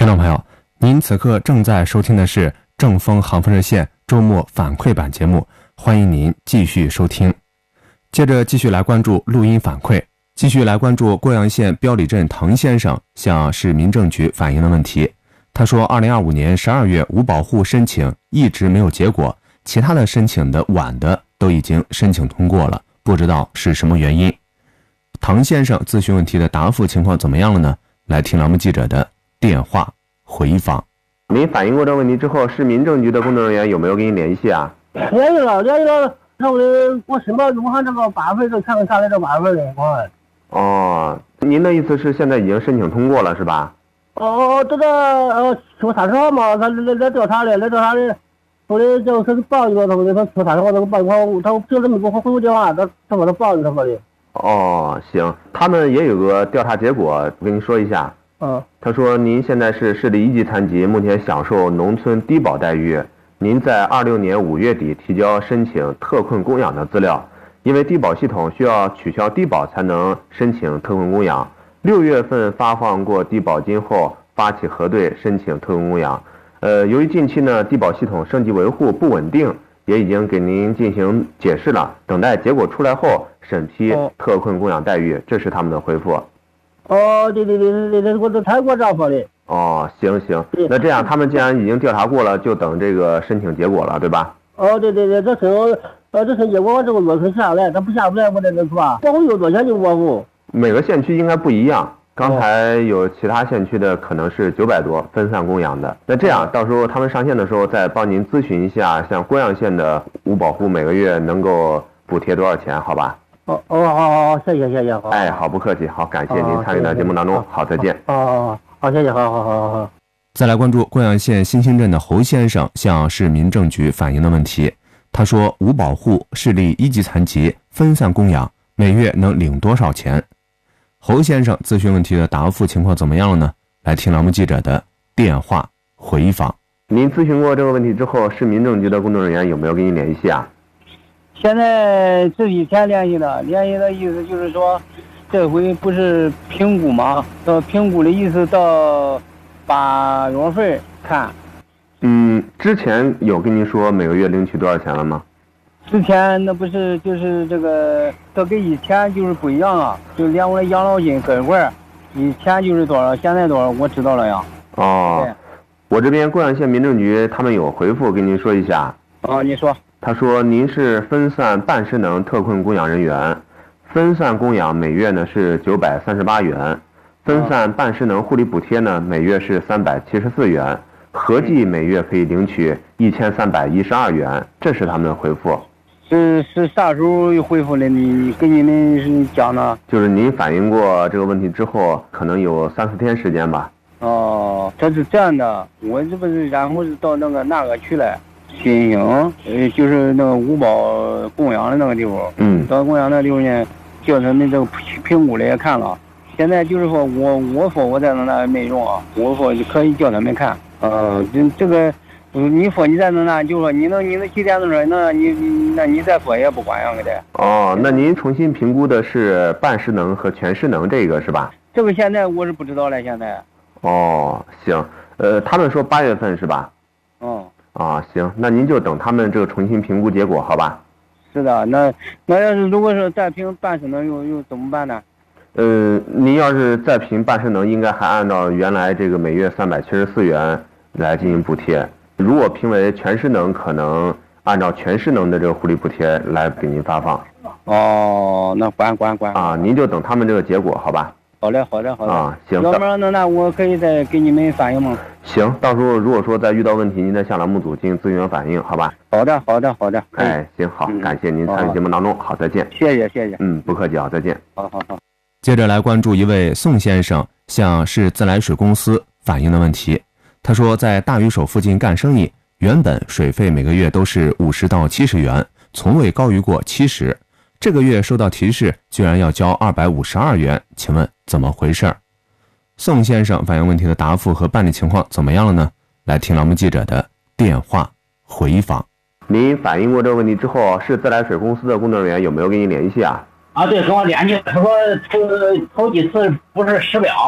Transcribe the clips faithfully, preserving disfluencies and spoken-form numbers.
众朋友，您此刻正在收听的是正风航风热线周末反馈版节目，欢迎您继续收听。接着继续来关注录音反馈，继续来关注贵阳县标里镇滕先生向市民政局反映的问题。他说二零二五年十二月无保护申请一直没有结果，其他的申请的晚的都已经申请通过了，不知道是什么原因。滕先生咨询问题的答复情况怎么样了呢？来听栏目记者的电话回访。 您反映过这个问题之后，市民政局的工作人员有没有跟您联系啊？ 联系了，联系了。那我我申报我看这个八份就看看下来这八份的情况。 哦，您的意思是现在已经申请通过了是吧？ 哦，这个呃，出三十号嘛，他来来调查的，来调查的，我的就是报一个，他说他出三十号那个报一个，他凭什么给我回我电话？他他说他报一个，他说的。 哦，行，他们也有个调查结果，我跟您说一下。 嗯。 他说您现在是市里一级残疾，目前享受农村低保待遇。您在二六年五月底提交申请特困供养的资料，因为低保系统需要取消低保才能申请特困供养。六月份发放过低保金后，发起核对申请特困供养。呃，由于近期呢低保系统升级维护不稳定，也已经给您进行解释了，等待结果出来后审批特困供养待遇，这是他们的回复。 哦，对对对对对，我都才给我这样说的。 哦，行行，那这样他们既然已经调查过了，就等这个申请结果了，对吧？ 哦，对对对，这申呃这申结果我这个月可下来，他不下不来我再那是吧？保护有多少钱就保护。 每个县区应该不一样，刚才有其他县区的可能是九百多分散供养的。那这样到时候他们上线的时候再帮您咨询一下，像贵阳县的无保护每个月能够补贴多少钱，好吧？ 哦哦，好好好，谢谢谢谢，好。 哎，好，不客气，好，感谢您参与到节目当中，好，再见。 哦哦，好，谢谢，好好好好。 再来关注贵阳县新兴镇的侯先生向市民政局反映的问题。他说无保护视力一级残疾分散供养，每月能领多少钱？侯先生咨询问题的答复情况怎么样了呢？来听栏目记者的电话回访。 您咨询过这个问题之后，市民政局的工作人员有没有跟您联系啊？ 现在是以前联系的，联系的意思就是说，这回不是评估吗？到评估的意思到八月份看。 嗯，之前有跟您说每个月领取多少钱了吗？ 之前那不是就是这个，这跟以前就是不一样啊，就连我的养老金跟块，以前就是多少，现在多少我知道了呀。 哦，我这边贵阳县民政局他们有回复跟您说一下。 哦，你说。 他说您是分散半失能特困供养人员，分散供养每月呢是九百三十八元，分散半失能护理补贴呢每月是三百七十四元，合计每月可以领取一千三百一十二元，这是他们的回复。 是是啥时候回复的？你给你们讲呢？ 就是您反映过这个问题之后，可能有三四天时间吧。 哦，这是这样的，我这不是然后是到那个那个去了。新兴，呃，就是那个五保供养的那个地方， 嗯， 到供养那地方呢，叫他们这个评估了也看了。现在就是说我我说我在那那没用啊，我说就可以叫他们看。呃，这这个，你说你在那那，就说你能你能几点钟说，那你你那你再说也不管用的。 哦，那您重新评估的是半失能和全失能这个是吧？ 这个现在我是不知道了，现在。 哦，行，呃，他们说八月份是吧？ 哦。 啊，行，那您就等他们这个重新评估结果，好吧？ 是的，那那要是如果是再评半失能又又怎么办呢？ 呃，您要是再评半失能，应该还按照原来这个每月三百七十四元来进行补贴。如果评为全失能，可能按照全失能的这个护理补贴来给您发放。 哦，那管管管啊，您就等他们这个结果，好吧？ 好嘞，好的，好的。 啊，行。 要不然那那我可以再给你们反映吗？ 行，到时候如果说再遇到问题，您再向栏目组进行咨询反映，好吧？ 好的，好的，好的。 哎，行，好， 嗯、 感谢您参与节目当中，好，再见。 谢谢，谢谢。 嗯，不客气啊，再见。 好好好。 接着来关注一位宋先生向市自来水公司反映的问题。他说，在大鱼手附近干生意，原本水费每个月都是五十到七十元，从未高于过七十。这个月收到提示，居然要交二百五十二元，请问怎么回事？宋先生反映问题的答复和办理情况怎么样了呢？来听栏目记者的电话回访。 您反映过这个问题之后，市自来水公司的工作人员有没有跟您联系啊？ 啊，对，跟我联系，他说头头几次不是实表，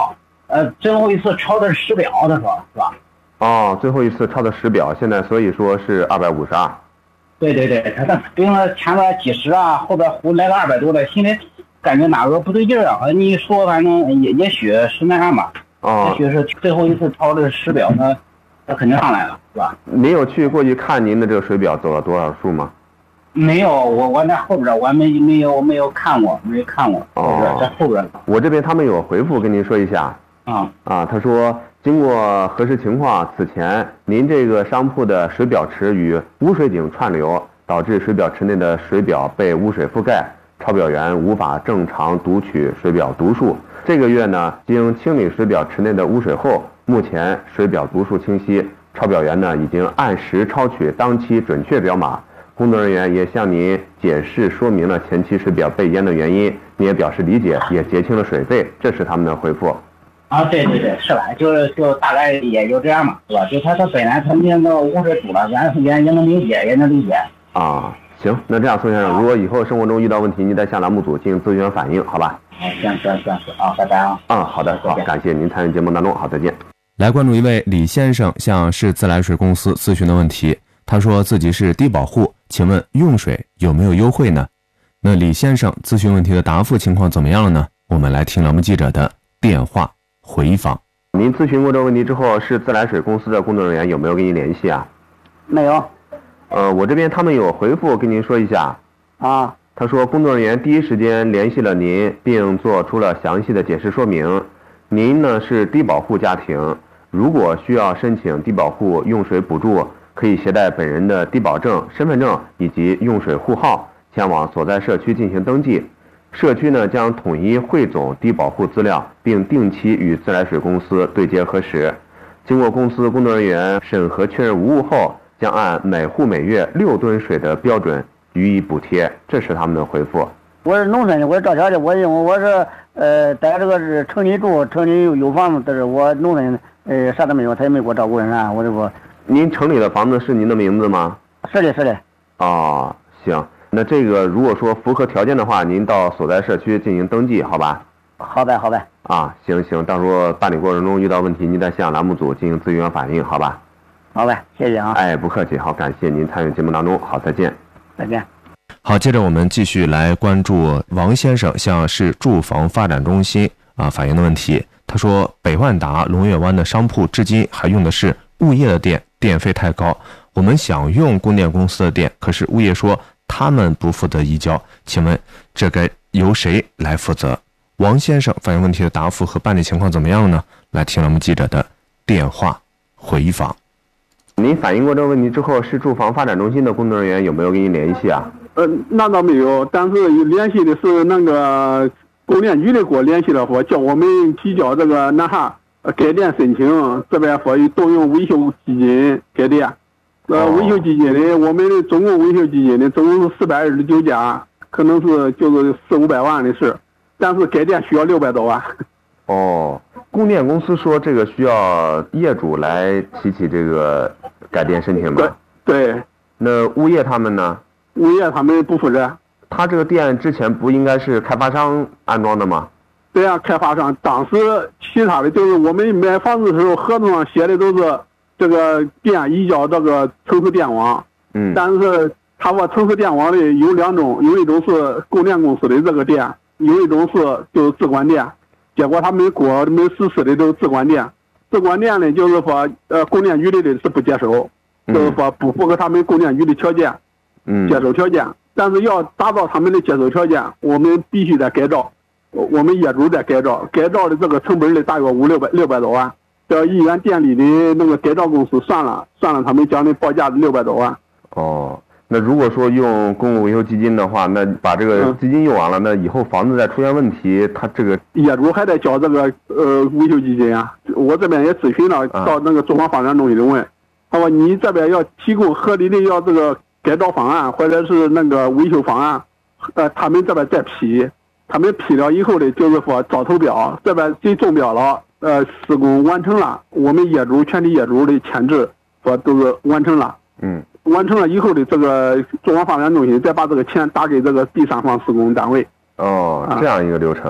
呃，最后一次抄的是时表，他说是吧？ 哦，最后一次抄的时表，现在所以说是二百五十二。 对对对，他他比如说前边几十啊，后边胡来个二百多的，心里感觉哪个不对劲儿啊？你一说，反正也也许是那样吧。 哦， 也许是最后一次抄的时表，他他肯定上来了，是吧？ 您有去过去看您的这个水表走了多少数吗？ 没有，我我在后边，我还没没有没有看过，没看过，后边在后边。 我这边他们有回复跟您说一下。 啊啊，他说经过核实情况，此前您这个商铺的水表池与污水井串流，导致水表池内的水表被污水覆盖，抄表员无法正常读取水表读数。这个月呢，经清理水表池内的污水后，目前水表读数清晰，抄表员呢已经按时抄取当期准确表码。工作人员也向您解释说明了前期水表被淹的原因，你也表示理解，也结清了水费，这是他们的回复。 啊，对对对，是吧？就是就大概也就这样嘛，是吧？就他他本来他那个污水堵了，咱也也能理解，也能理解。 啊，行，那这样宋先生，如果以后生活中遇到问题，您再向栏目组进行咨询反映，好吧？ 好，行行行行啊，拜拜啊。 嗯，好的，好，感谢您参与节目当中，好，再见。 来关注一位李先生向市自来水公司咨询的问题，他说自己是低保户，请问用水有没有优惠呢？那李先生咨询问题的答复情况怎么样了呢？我们来听栏目记者的电话回访。 您咨询过这个问题之后，市自来水公司的工作人员有没有跟您联系啊？ 没有。 呃，我这边他们有回复跟您说一下。 啊。 他说工作人员第一时间联系了您，并做出了详细的解释说明。您呢是低保户家庭，如果需要申请低保户用水补助，可以携带本人的低保证、身份证以及用水户号前往所在社区进行登记。社区呢将统一汇总低保户资料，并定期与自来水公司对接核实。经过公司工作人员审核确认无误后，将按每户每月六吨水的标准予以补贴。这是他们的回复。 我是农村的，我是赵小的，我因为我是呃在这个是城里住，城里有有房子，但是我农村呃啥都没有，他也没给我照顾人啥，我这不。 您城里的房子是您的名字吗？ 是的，是的。 哦，行。那这个如果说符合条件的话，您到所在社区进行登记，好吧？ 好呗，好呗。 啊，行行，到时候办理过程中遇到问题，您再向栏目组进行咨询反映，好吧？ 好呗，谢谢啊。 哎，不客气，好，感谢您参与节目当中，好，再见。 再见。 好，接着我们继续来关注王先生向市住房发展中心啊反映的问题。他说，北万达龙悦湾的商铺至今还用的是物业的电，电费太高，我们想用供电公司的电，可是物业说他们不负责移交，请问这该由谁来负责？王先生反映问题的答复和办理情况怎么样呢？来听我们记者的电话回访。 您反映过这个问题之后，市住房发展中心的工作人员有没有跟您联系啊？ 呃，那倒没有，但是联系的是那个供电局的给我联系了，说叫我们提交这个那啥改电申请，这边说动用维修基金改电。呃，维修基金的，我们的总共维修基金的总共是四百二十九家，可能是就是四五百万的事，但是改电需要六百多万。 哦，供电公司说这个需要业主来提起这个改电申请吗？ 对。对。 那物业他们呢？ 物业他们不负责。 他这个电之前不应该是开发商安装的吗？ 对呀、啊，开发商当时其他的就是我们买房子的时候，合同上写的都是。这个电移交这个城市电网， 嗯， 但是他说城市电网的有两种，有一种是供电公司的这个电，有一种是就是自管电，结果他们给我们实施的都是自管电，自管电呢就是说呃供电局的是不接受，就是说不符合他们供电局的条件， 嗯， 接受条件，但是要达到他们的接受条件，我们必须得改造，我们业主得改造，改造的这个成本的大约五六百六百多万。这一元电力的那个改造公司算了算了，他们讲的报价的六百多万。 哦，那如果说用公共维修基金的话，那把这个基金用完了，嗯、那以后房子再出现问题，他这个业主还得交这个呃维修基金啊。我这边也咨询了，到那个住房发展中心里问，他说你这边要提供合理的要这个改造方案或者是那个维修方案，呃，他们这边再批，他们批了以后的，就是说招投标，这边谁中标了。呃，施工完成了，我们业主全体业主的签字说都是完成了。 嗯， 完成了以后的这个住房发展中心再把这个钱打给这个第三方施工单位。 哦，这样一个流程。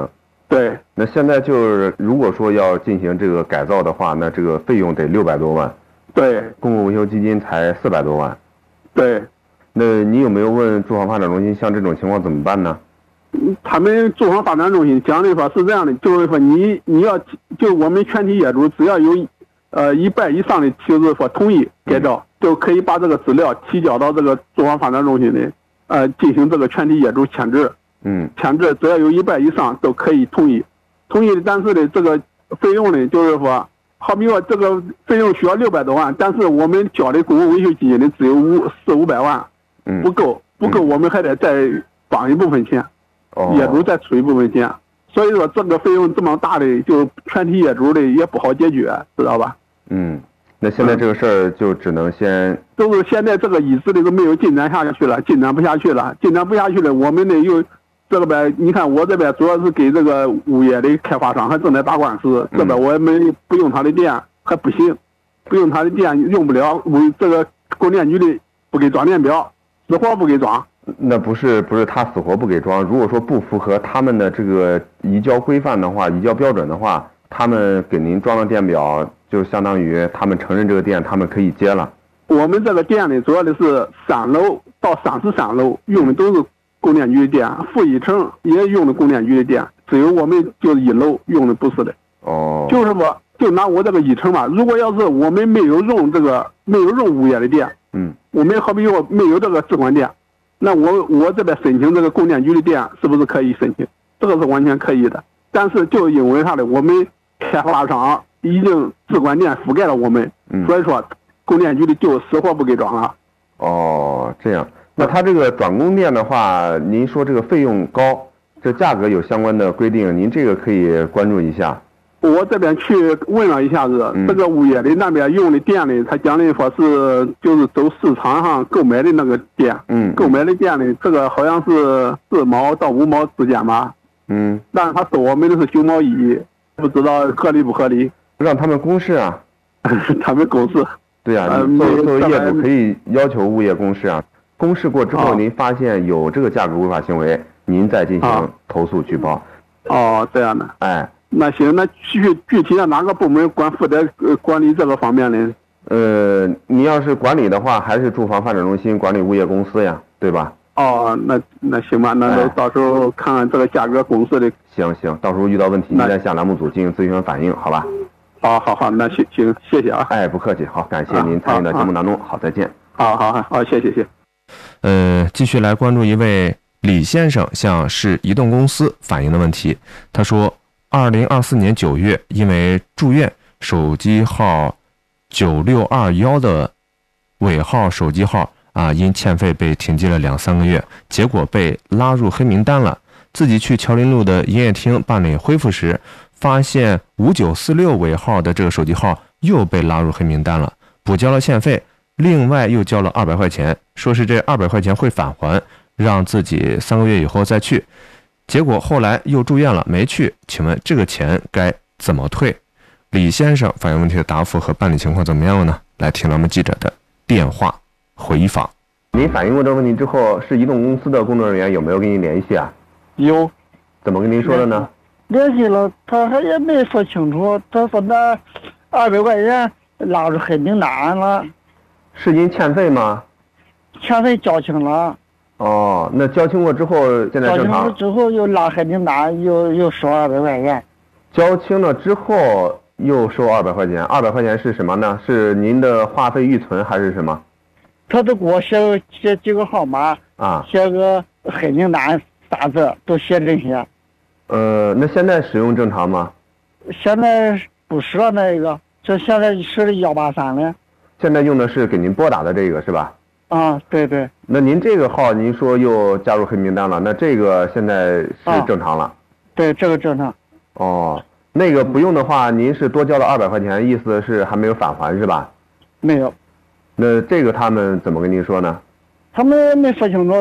对。 那现在就是如果说要进行这个改造的话，那这个费用得六百多万。 对。 公共维修基金才四百多万。 对。 那你有没有问住房发展中心，像这种情况怎么办呢？ 他们住房发展中心讲的话是这样的，就是说你你要就我们全体业主只要有呃一半以上的就是说同意改造，嗯、就可以把这个资料提交到这个住房发展中心的呃进行这个全体业主签字。 嗯， 签字只要有一半以上都可以同意，同意的，但是呢这个费用呢就是说，好比说这个费用需要六百多万，但是我们交的公共维修基金的只有五四五百万， 嗯， 不够不够，我们还得再帮一部分钱。 哦、 业主再出一部分钱，所以说这个费用这么大的，就全体业主的也不好解决，知道吧？ 嗯，那现在这个事儿就只能先， 都是现在这个一直的都没有进展下去了，进展不下去了，进展不下去了，我们呢又这个边，你看我这边主要是给这个物业的开发商还正在打官司，这边我们不用他的电还不行，不用他的电用不了，为这个供电局的不给装电表，死活不给装。 那不是不是他死活不给装，如果说不符合他们的这个移交规范的话，移交标准的话，他们给您装了电表，就相当于他们承认这个电，他们可以接了。 我们这个店呢，主要的是三楼到三十三楼用的都是供电局的电，负一层也用的供电局的电，只有我们就是一楼用的不是的。 哦， 就是说，就拿我这个一层吧，如果要是我们没有用这个没有用物业的电， 嗯， 我们好比说没有这个直管电。那我我这边申请这个供电局的电是不是可以申请？这个是完全可以的。但是就因为啥呢？我们开发商已经直管电覆盖了我们， 嗯、 所以说供电局的就死活不给装了。 哦，这样。那他这个转供电的话，您说这个费用高，这价格有相关的规定，您这个可以关注一下。 我这边去问了一下子， 嗯、 这个物业的那边用的电呢，他讲的说是就是走市场上购买的那个电， 嗯， 购买的电呢，这个好像是四毛到五毛之间吧， 嗯， 但是他收我们的是九毛一，不知道合理不合理？ 让他们公示啊， 他们公示。 对呀、啊，作为作为业主可以要求物业公示啊，公示过之后，您发现有这个价格违法行为，您再进行投诉举报。 哦，这样的， 哎。 那行，那具具体的哪个部门管负责呃管理这个方面呢？ 呃，你要是管理的话，还是住房发展中心管理物业公司呀，对吧？ 哦，那那行吧，那到时候看看这个价格公示的。 行行，到时候遇到问题，你再向栏目组进行咨询反映，好吧？ 好好好，那行行，谢谢啊。 哎，不客气，好，感谢您参与到节目当中，好，再见。 好好好，好，谢谢谢。 呃，继续来关注一位李先生向市移动公司反映的问题，他说。二零二四年九月，因为住院，手机号九六二幺的尾号手机号啊，因欠费被停机了两三个月，结果被拉入黑名单了。自己去乔林路的营业厅办理恢复时，发现五九四六尾号的这个手机号又被拉入黑名单了，补交了欠费，另外又交了二百块钱，说是这二百块钱会返还，让自己三个月以后再去。结果后来又住院了，没去。请问这个钱该怎么退？李先生反映问题的答复和办理情况怎么样了呢？来听咱们记者的电话回访。 您反映过这个问题之后，是移动公司的工作人员有没有跟您联系啊？ 有。 怎么跟您说的呢？ 联系了，他还也没说清楚。他说那二百块钱拉入黑名单了。 是因欠费吗？ 欠费交清了。 哦，那交清过之后现在正常。交清了之后又拉黑名单，又又收二百块钱。 交清了之后又收二百块钱，二百块钱是什么呢？是您的话费预存还是什么？ 他都给我写写几个号码啊， 写个黑名单仨字，都写这些。 呃，那现在使用正常吗？ 现在不使了那个，就现在使的幺八三了。 现在用的是给您拨打的这个是吧？ 啊，对对。 那您这个号您说又加入黑名单了，那这个现在是正常了？ 啊、对，这个正常。 哦，那个不用的话，您是多交了二百块钱，意思是还没有返还是吧？ 没有。 那这个他们怎么跟您说呢？ 他们没说清楚。